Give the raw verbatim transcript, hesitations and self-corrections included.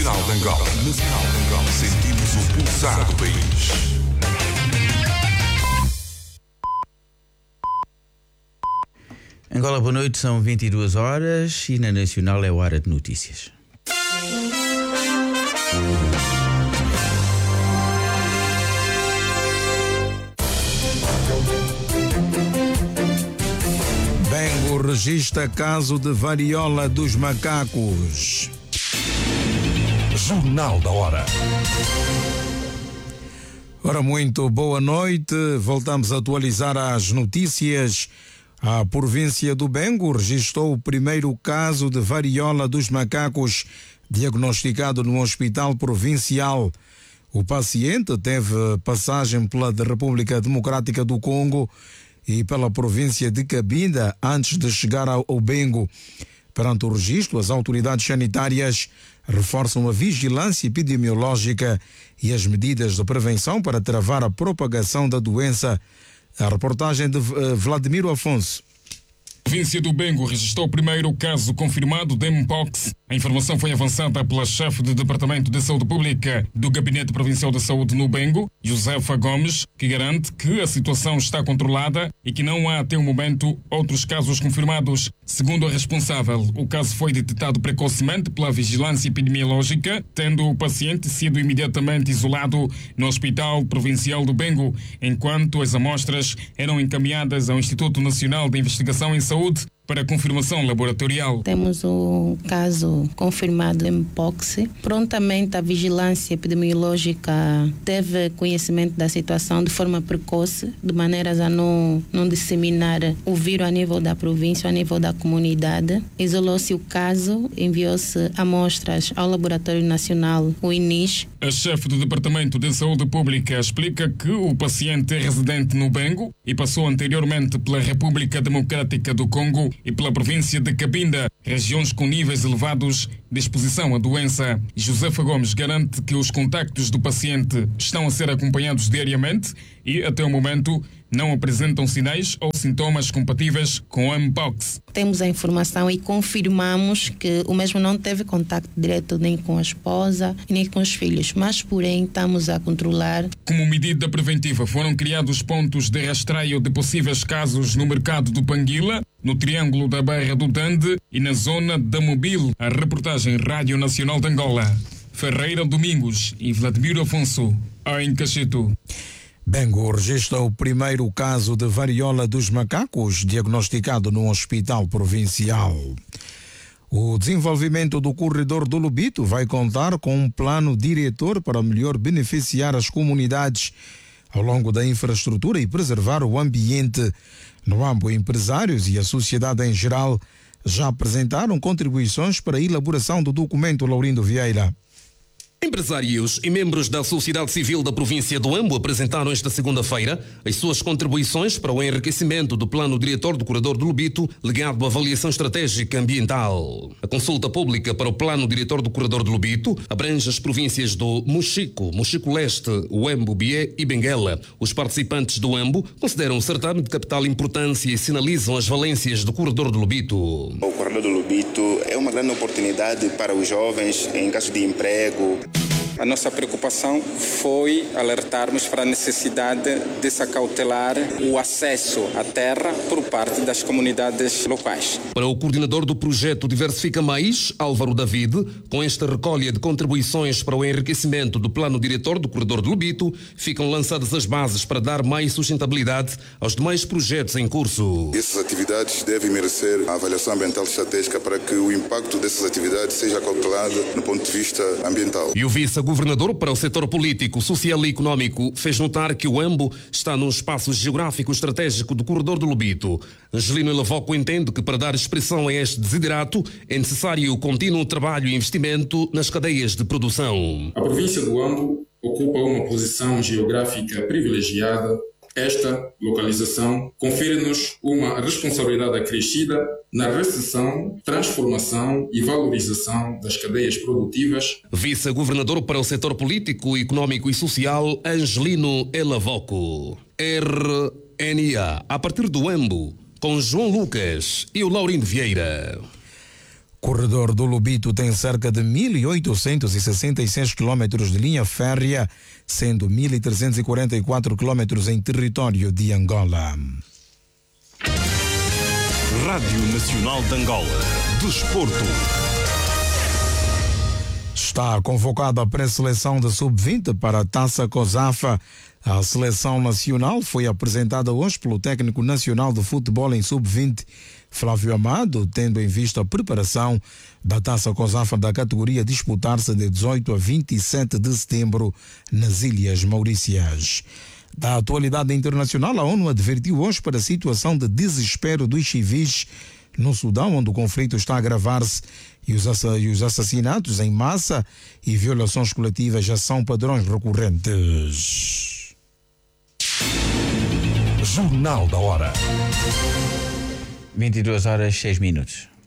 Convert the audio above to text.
Nacional de Angola. Nacional de Angola. Sentimos o pulsar do país. Angola, boa noite, são vinte e duas horas e na Nacional é hora de notícias. Bengo registra caso de varíola dos macacos. Jornal da Hora. Ora, muito boa noite. Voltamos a atualizar as notícias. A província do Bengo registrou o primeiro caso de varíola dos macacos diagnosticado no hospital provincial. O paciente teve passagem pela República Democrática do Congo e pela província de Cabinda antes de chegar ao Bengo. Perante o registro, as autoridades sanitárias reforçam a vigilância epidemiológica e as medidas de prevenção para travar a propagação da doença. A reportagem de Vladimiro Afonso. A província do Bengo registrou o primeiro caso confirmado de Mpox. A informação foi avançada pela chefe do Departamento de Saúde Pública do Gabinete Provincial de Saúde no Bengo, Josefa Gomes, que garante que a situação está controlada e que não há até o momento outros casos confirmados. Segundo a responsável, o caso foi detectado precocemente pela vigilância epidemiológica, tendo o paciente sido imediatamente isolado no Hospital Provincial do Bengo, enquanto as amostras eram encaminhadas ao Instituto Nacional de Investigação em Saúde para confirmação laboratorial. Temos um caso confirmado de Mpox. Prontamente a vigilância epidemiológica teve conhecimento da situação de forma precoce, de maneiras a não, não disseminar o vírus a nível da província, a nível da comunidade. Isolou-se o caso, enviou-se amostras ao Laboratório Nacional, o I N I S. A chefe do Departamento de Saúde Pública explica que o paciente é residente no Bengo e passou anteriormente pela República Democrática do Congo e pela província de Cabinda, regiões com níveis elevados de exposição à doença. Josefa Gomes garante que os contactos do paciente estão a ser acompanhados diariamente e, até o momento, não apresentam sinais ou sintomas compatíveis com a Mpox. Temos a informação e confirmamos que o mesmo não teve contacto direto nem com a esposa, nem com os filhos, mas, porém, estamos a controlar. Como medida preventiva, foram criados pontos de rastreio de possíveis casos no mercado do Panguila, no Triângulo da Barra do Dande e na zona da Mobile. A reportagem Rádio Nacional de Angola. Ferreira Domingos e Vladimiro Afonso, em Cachito. Bengo registra o primeiro caso de varíola dos macacos diagnosticado no hospital provincial. O desenvolvimento do corredor do Lubito vai contar com um plano diretor para melhor beneficiar as comunidades ao longo da infraestrutura e preservar o ambiente. No âmbito, empresários e a sociedade em geral já apresentaram contribuições para a elaboração do documento. Laurindo Vieira. Empresários e membros da sociedade civil da província do Embu apresentaram esta segunda-feira as suas contribuições para o enriquecimento do plano diretor do corredor do Lubito, ligado à avaliação estratégica ambiental. A consulta pública para o plano diretor do corredor do Lubito abrange as províncias do Mochico, Mochico Leste, o Embu, Bié e Benguela. Os participantes do Embu consideram o certame de capital importância e sinalizam as valências do corredor do Lubito. O corredor do Lubito é uma grande oportunidade para os jovens em caso de emprego. A nossa preocupação foi alertarmos para a necessidade de se acautelar o acesso à terra por parte das comunidades locais. Para o coordenador do projeto Diversifica Mais, Álvaro David, com esta recolha de contribuições para o enriquecimento do plano diretor do corredor do Lubito, ficam lançadas as bases para dar mais sustentabilidade aos demais projetos em curso. Essas atividades devem merecer a avaliação ambiental estratégica para que o impacto dessas atividades seja acautelado no ponto de vista ambiental. E o vice-governador para o setor político, social e económico fez notar que o Embu está num espaço geográfico estratégico do corredor do Lubito. Angelino Elavoco entende que para dar expressão a este desiderato é necessário contínuo trabalho e investimento nas cadeias de produção. A província do Embu ocupa uma posição geográfica privilegiada. Esta localização confere-nos uma responsabilidade acrescida na recessão, transformação e valorização das cadeias produtivas. Vice-governador para o setor político, económico e social, Angelino Elavoco. R N A, a partir do Embu, com João Lucas e o Laurindo Vieira. corredor do Lobito tem cerca de mil oitocentos e sessenta e seis quilômetros de linha férrea, sendo mil trezentos e quarenta e quatro quilômetros em território de Angola. Rádio Nacional de Angola. Desporto. Está convocada a pré-seleção da sub vinte para a Taça COSAFA. A seleção nacional foi apresentada hoje pelo técnico nacional de futebol em sub vinte, Flávio Amado, tendo em vista a preparação da Taça COSAFA da categoria disputar-se de dezoito a vinte e sete de setembro nas Ilhas Maurícias. Da atualidade internacional, a ONU advertiu hoje para a situação de desespero dos civis no Sudão, onde o conflito está a agravar-se e os assassinatos em massa e violações coletivas já são padrões recorrentes. Jornal da Hora. vinte e duas horas, seis minutos.